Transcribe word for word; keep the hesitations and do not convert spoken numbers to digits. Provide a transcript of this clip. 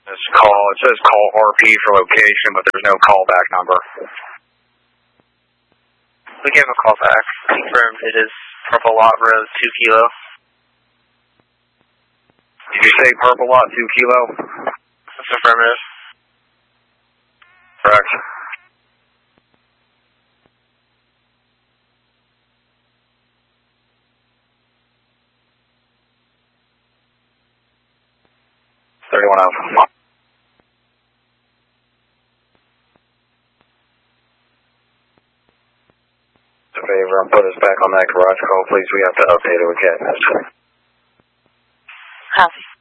This call, it says call R P for location, but there's no callback number. We gave him a call back. Confirmed it is Purple Lot Road, two kilo. Did you say Purple Lot, two kilo? That's affirmative. Correct. thirty-one Alpha. A favor and put us back on that garage call, please. We have to update it with Cat. Copy.